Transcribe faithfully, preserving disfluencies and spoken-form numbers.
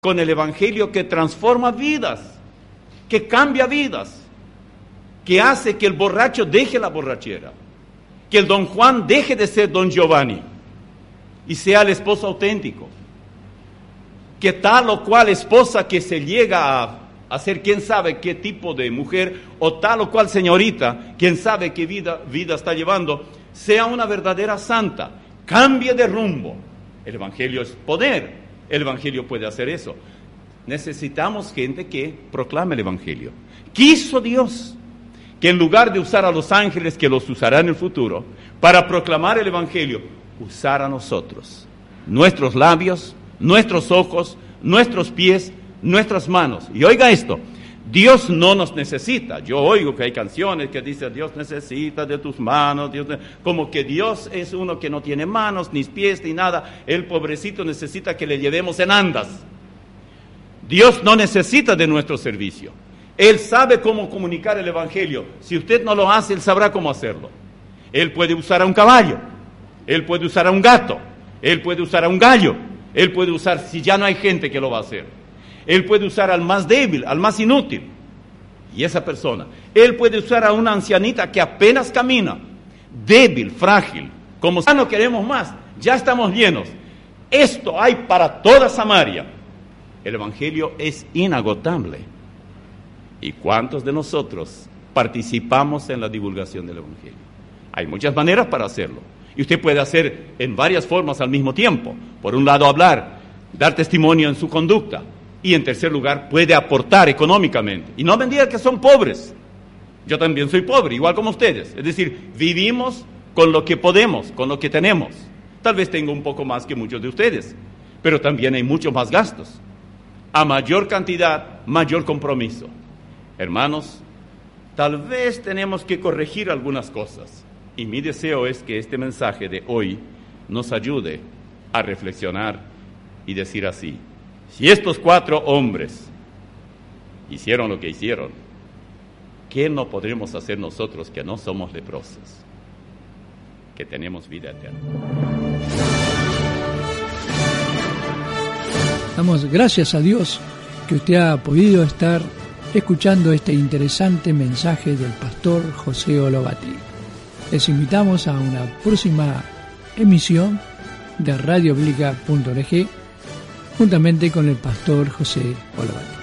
con el Evangelio que transforma vidas, que cambia vidas, que hace que el borracho deje la borrachera, que el don Juan deje de ser don Giovanni y sea el esposo auténtico, que tal o cual esposa que se llega a, a ser quién sabe qué tipo de mujer, o tal o cual señorita, quién sabe qué vida, vida está llevando, sea una verdadera santa, cambie de rumbo. El Evangelio es poder, el Evangelio puede hacer eso. Necesitamos gente que proclame el Evangelio. Quiso Dios que en lugar de usar a los ángeles, que los usará en el futuro, para proclamar el Evangelio, usar a nosotros, nuestros labios, nuestros ojos, nuestros pies, nuestras manos. Y oiga esto, Dios no nos necesita. Yo oigo que hay canciones que dicen, Dios necesita de tus manos, Dios ne-". como que Dios es uno que no tiene manos, ni pies, ni nada. El pobrecito necesita que le llevemos en andas. Dios no necesita de nuestro servicio. Él sabe cómo comunicar el Evangelio. Si usted no lo hace, Él sabrá cómo hacerlo. Él puede usar a un caballo, Él puede usar a un gato, Él puede usar a un gallo, Él puede usar, si ya no hay gente que lo va a hacer, Él puede usar al más débil, al más inútil, y esa persona. Él puede usar a una ancianita que apenas camina, débil, frágil, como ya no queremos más, ya estamos llenos. Esto hay para toda Samaria. El Evangelio es inagotable. ¿Y cuántos de nosotros participamos en la divulgación del Evangelio? Hay muchas maneras para hacerlo. Y usted puede hacer en varias formas al mismo tiempo. Por un lado, hablar, dar testimonio en su conducta. Y en tercer lugar, puede aportar económicamente. Y no me digan que son pobres. Yo también soy pobre, igual como ustedes. Es decir, vivimos con lo que podemos, con lo que tenemos. Tal vez tengo un poco más que muchos de ustedes, pero también hay muchos más gastos. A mayor cantidad, mayor compromiso. Hermanos, tal vez tenemos que corregir algunas cosas. Y mi deseo es que este mensaje de hoy nos ayude a reflexionar y decir así: si estos cuatro hombres hicieron lo que hicieron, ¿qué no podremos hacer nosotros que no somos leprosos, que tenemos vida eterna? Damos gracias a Dios que usted ha podido estar escuchando este interesante mensaje del pastor José Olobati. Les invitamos a una próxima emisión de radio biblica punto org juntamente con el pastor José Olobati.